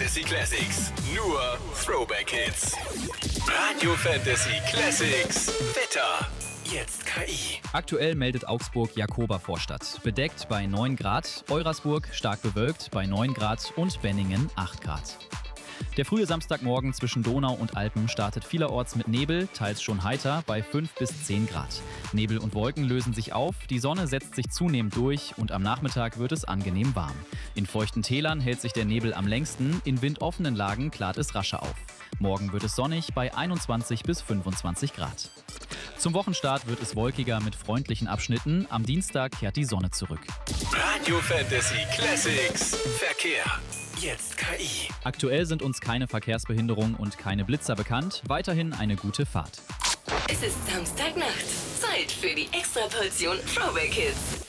Fantasy Classics. Nur Throwback Hits. Radio Fantasy Classics. Wetter. Jetzt KI. Aktuell meldet Augsburg Jakoba-Vorstadt. Bedeckt bei 9 Grad, Eurasburg stark bewölkt bei 9 Grad und Benningen 8 Grad. Der frühe Samstagmorgen zwischen Donau und Alpen startet vielerorts mit Nebel, teils schon heiter bei 5 bis 10 Grad. Nebel und Wolken lösen sich auf, die Sonne setzt sich zunehmend durch und am Nachmittag wird es angenehm warm. In feuchten Tälern hält sich der Nebel am längsten, in windoffenen Lagen klart es rascher auf. Morgen wird es sonnig bei 21 bis 25 Grad. Zum Wochenstart wird es wolkiger mit freundlichen Abschnitten. Am Dienstag kehrt die Sonne zurück. Radio Fantasy Classics. Verkehr. Jetzt KI. Aktuell sind uns keine Verkehrsbehinderungen und keine Blitzer bekannt. Weiterhin eine gute Fahrt. Es ist Samstagnacht. Zeit für die Extraportion Throwback Hits.